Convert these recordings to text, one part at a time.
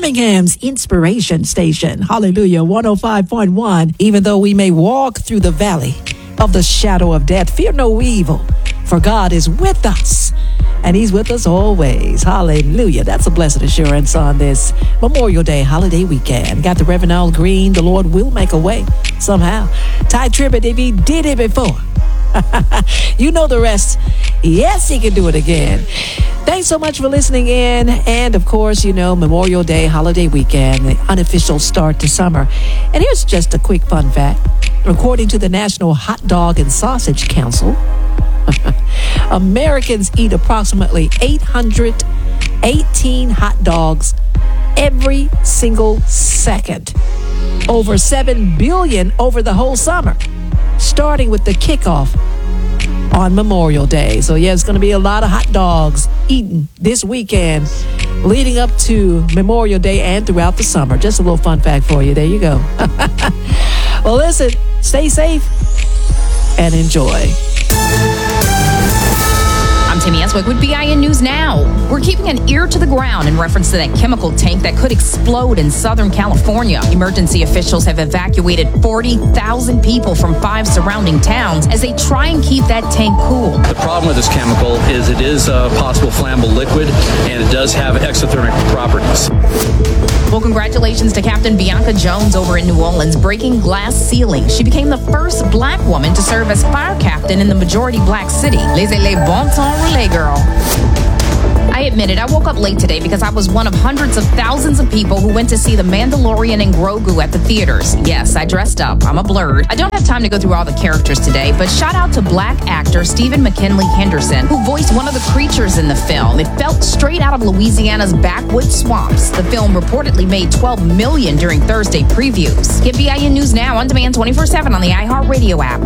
Birmingham's inspiration station. Hallelujah, 105.1. Even though we may walk through the valley of the shadow of death, fear no evil, for God is with us, and he's with us always. Hallelujah. That's a blessed assurance on this Memorial Day holiday weekend. Got the Reverend Al Green. The Lord will make a way somehow. Ty Tribbett, if he did it before, you know the rest. Yes, he can do it again. Thanks so much for listening in. And of course, Memorial Day holiday weekend, the unofficial start to summer. And here's just a quick fun fact. According to the National Hot Dog and Sausage Council, Americans eat approximately 818 hot dogs every single second. Over 7 billion over the whole summer, starting with the kickoff on Memorial Day. So yeah, it's going to be a lot of hot dogs eaten this weekend leading up to Memorial Day and throughout the summer. Just a little fun fact for you. There you go. Well, listen, stay safe and enjoy. I'm Tammy Eswick with BIN News Now. We're keeping an ear to the ground in reference to that chemical tank that could explode in Southern California. Emergency officials have evacuated 40,000 people from 5 surrounding towns as they try and keep that tank cool. The problem with this chemical is it is a possible flammable liquid, and it does have exothermic properties. Well, congratulations to Captain Bianca Jones over in New Orleans, breaking glass ceilings. She became the first black woman to serve as fire captain in the majority black city. Laissez-les bon temps relais, girl. I admit it, I woke up late today because I was one of hundreds of thousands of people who went to see The Mandalorian and Grogu at the theaters. Yes, I dressed up. I'm a blurred. I don't have time to go through all the characters today, but shout out to black actor Stephen McKinley Henderson, who voiced one of the creatures in the film. It felt straight out of Louisiana's backwoods swamps. The film reportedly made $12 million during Thursday previews. Get BIN News Now on demand 24/7 on the iHeartRadio app.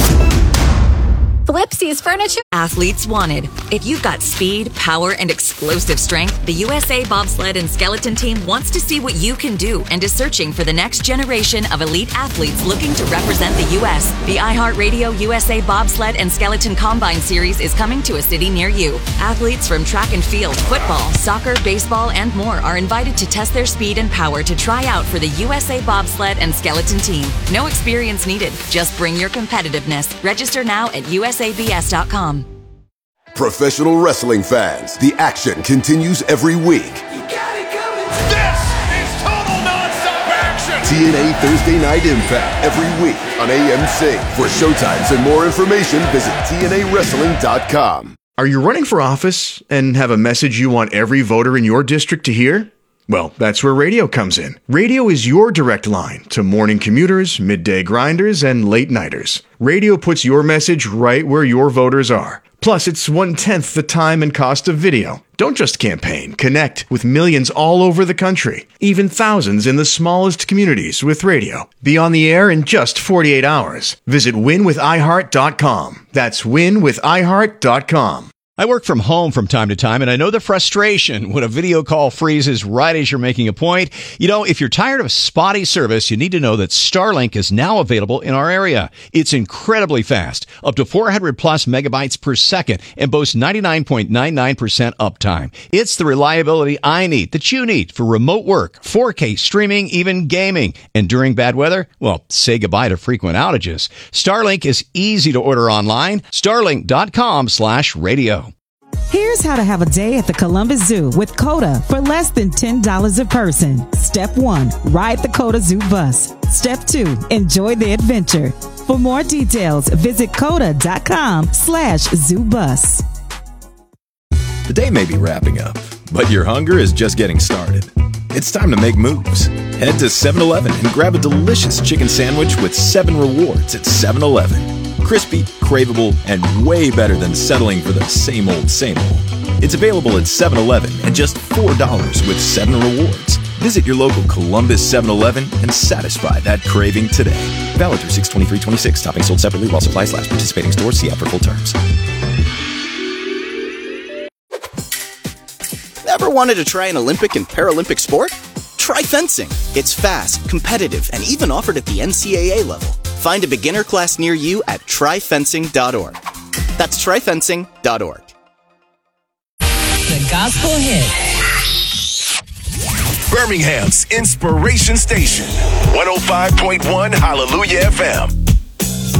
Flipsy's Furniture. Athletes wanted. If you've got speed, power, and explosive strength, the USA Bobsled and Skeleton Team wants to see what you can do and is searching for the next generation of elite athletes looking to represent the U.S. The iHeartRadio USA Bobsled and Skeleton Combine Series is coming to a city near you. Athletes from track and field, football, soccer, baseball, and more are invited to test their speed and power to try out for the USA Bobsled and Skeleton Team. No experience needed. Just bring your competitiveness. Register now at usabs.com. Professional wrestling fans, the action continues every week. You got it coming. This is total nonstop action. TNA Thursday Night Impact every week on AMC. For showtimes and more information, visit TNAWrestling.com. Are you running for office and have a message you want every voter in your district to hear? Well, that's where radio comes in. Radio is your direct line to morning commuters, midday grinders, and late nighters. Radio puts your message right where your voters are. Plus, it's 1/10 the time and cost of video. Don't just campaign. Connect with millions all over the country, even thousands in the smallest communities with radio. Be on the air in just 48 hours. Visit winwithiheart.com. That's winwithiheart.com. I work from home from time to time, and I know the frustration when a video call freezes right as you're making a point. You know, if you're tired of spotty service, you need to know that Starlink is now available in our area. It's incredibly fast, up to 400 plus megabytes per second, and boasts 99.99% uptime. It's the reliability I need, that you need, for remote work, 4K streaming, even gaming. And during bad weather, well, say goodbye to frequent outages. Starlink is easy to order online. Starlink.com/radio. Here's how to have a day at the Columbus Zoo with COTA for less than $10 a person. Step 1, ride the COTA Zoo bus. Step 2, enjoy the adventure. For more details, visit COTA.com/ZooBus. The day may be wrapping up, but your hunger is just getting started. It's time to make moves. Head to 7-Eleven and grab a delicious chicken sandwich with 7 rewards at 7-Eleven. Crispy, craveable, and way better than settling for the same old, same old. It's available at 7-Eleven at just $4 with 7 rewards. Visit your local Columbus 7-Eleven and satisfy that craving today. Valid through 6/23/26. Toppings sold separately while supplies last. Participating stores. See app for full terms. Ever wanted to try an Olympic and Paralympic sport? Try fencing. It's fast, competitive, and even offered at the NCAA level. Find a beginner class near you at tryfencing.org. That's tryfencing.org. The Gospel Hit. Birmingham's Inspiration Station, 105.1 Hallelujah FM.